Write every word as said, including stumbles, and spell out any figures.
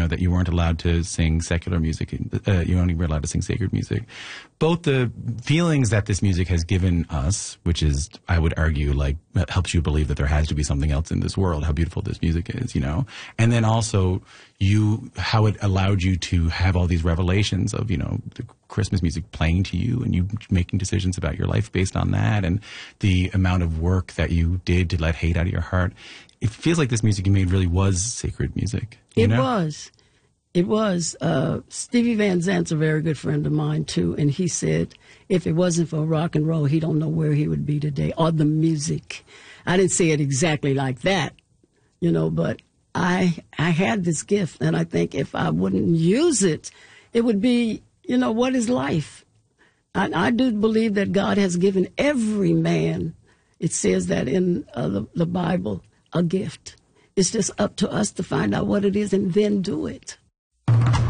know, that you weren't allowed to sing secular music. Uh, you only were allowed to sing sacred music. Both the feelings that this music has given us, which is, I would argue, like, helps you believe that there has to be something else in this world, how beautiful this music is, you know, and then also you, how it allowed you to have all these revelations of, you know, the Christmas music playing to you and you making decisions about your life based on that, and the amount of work that you did to let hate out of your heart. It feels like this music you made really was sacred music. You it know? was. It was. Uh, Stevie Van Zant's a very good friend of mine, too, and he said if it wasn't for rock and roll, he don't know where he would be today, or the music. I didn't say it exactly like that, you know, but I I had this gift, and I think if I wouldn't use it, it would be, you know, what is life? I, I do believe that God has given every man, it says that in uh, the, the Bible, a gift. It's just up to us to find out what it is and then do it.